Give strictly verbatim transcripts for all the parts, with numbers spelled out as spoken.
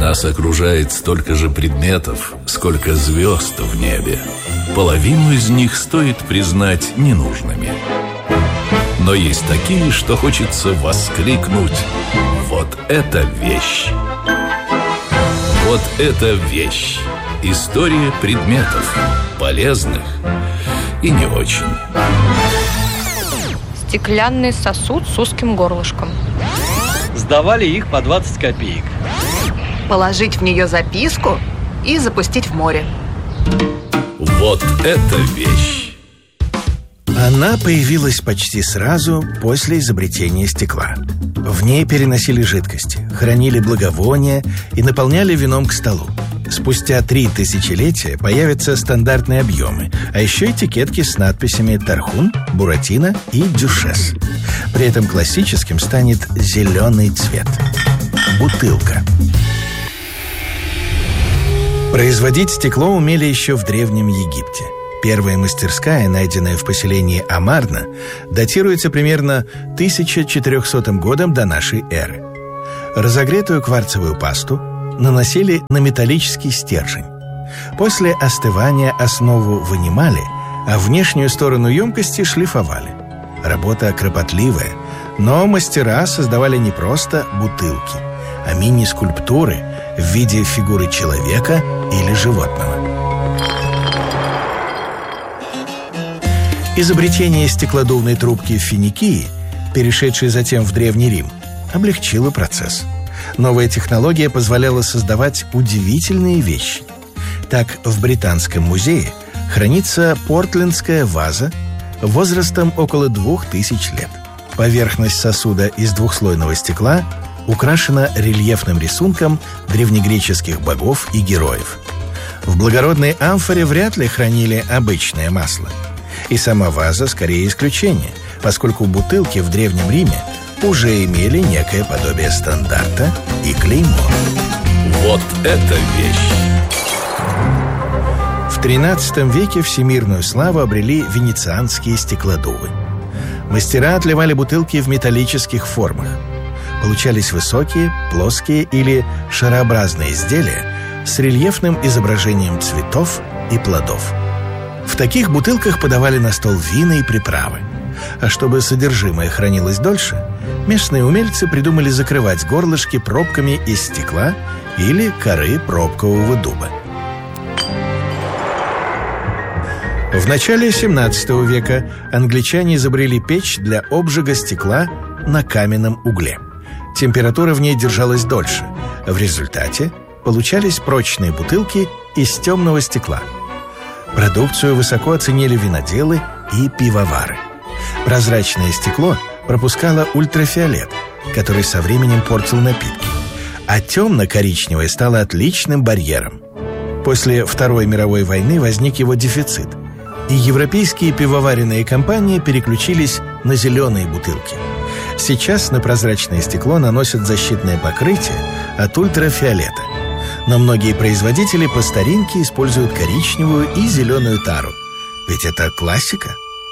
Нас окружает столько же предметов, сколько звезд в небе. Половину из них стоит признать ненужными. Но есть такие, что хочется воскликнуть: вот это вещь! Вот это вещь! История предметов, полезных и не очень. Стеклянный сосуд с узким горлышком. Сдавали их по двадцать копеек. Положить в нее записку и запустить в море. Вот это вещь! Она появилась почти сразу после изобретения стекла. В ней переносили жидкости, хранили благовония и наполняли вином к столу. Спустя три тысячелетия появятся стандартные объемы, а еще этикетки с надписями «Тархун», «Буратино» и «Дюшес». При этом классическим станет зеленый цвет – бутылка. Производить стекло умели еще в Древнем Египте. Первая мастерская, найденная в поселении Амарна, датируется примерно тысяча четырехсотым годом до нашей эры. Разогретую кварцевую пасту наносили на металлический стержень. После остывания основу вынимали, а внешнюю сторону емкости шлифовали. Работа кропотливая, но мастера создавали не просто бутылки, а мини-скульптуры в виде фигуры человека или животного. Изобретение стеклодувной трубки в Финикии, перешедшей затем в Древний Рим, облегчило процесс. Новая технология позволяла создавать удивительные вещи. Так, в Британском музее хранится портлендская ваза возрастом около двух тысяч лет. Поверхность сосуда из двухслойного стекла украшена рельефным рисунком древнегреческих богов и героев. В благородной амфоре вряд ли хранили обычное масло. И сама ваза скорее исключение, поскольку бутылки в Древнем Риме уже имели некое подобие стандарта и клеймо. Вот это вещь! В тринадцатом веке всемирную славу обрели венецианские стеклодувы. Мастера отливали бутылки в металлических формах. Получались высокие, плоские или шарообразные изделия с рельефным изображением цветов и плодов. В таких бутылках подавали на стол вина и приправы. А чтобы содержимое хранилось дольше, местные умельцы придумали закрывать горлышки пробками из стекла или коры пробкового дуба. В начале семнадцатого века англичане изобрели печь для обжига стекла на каменном угле. Температура в ней держалась дольше. В результате получались прочные бутылки из темного стекла. Продукцию высоко оценили виноделы и пивовары. Прозрачное стекло пропускало ультрафиолет, который со временем портил напитки, а темно-коричневое стало отличным барьером. После Второй мировой войны возник его дефицит, и европейские пивоваренные компании переключились на зеленые бутылки. Сейчас на прозрачное стекло наносят защитное покрытие от ультрафиолета. Но многие производители по старинке используют коричневую и зеленую тару. Ведь это классика.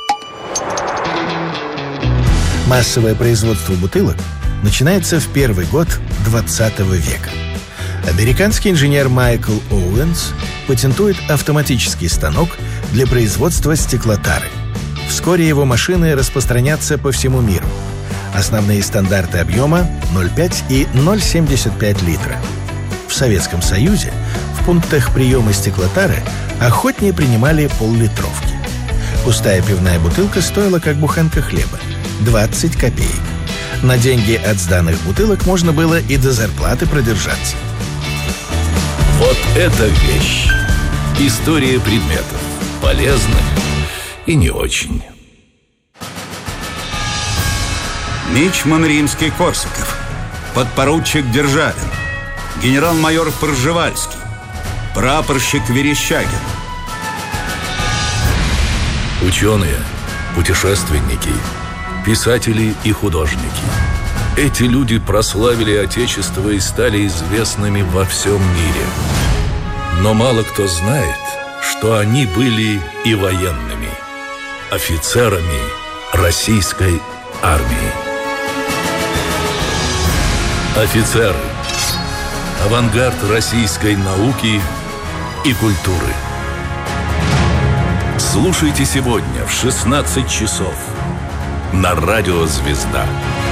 Массовое производство бутылок начинается в первый год двадцатого века. Американский инженер Майкл Оуэнс патентует автоматический станок для производства стеклотары. Вскоре его машины распространятся по всему миру. Основные стандарты объема – ноль целых пять и ноль целых семьдесят пять литра. В Советском Союзе в пунктах приема стеклотары охотнее принимали поллитровки. Пустая пивная бутылка стоила как буханка хлеба – двадцать копеек. На деньги от сданных бутылок можно было и до зарплаты продержаться. Вот это вещь! История предметов, полезных и не очень. Мичман Римский-Корсаков, подпоручик Державин, генерал-майор Пржевальский, прапорщик Верещагин. Ученые, путешественники, писатели и художники. Эти люди прославили Отечество и стали известными во всем мире. Но мало кто знает, что они были и военными, офицерами российской армии. Офицеры. Авангард российской науки и культуры. Слушайте сегодня в шестнадцать часов на радио «Звезда».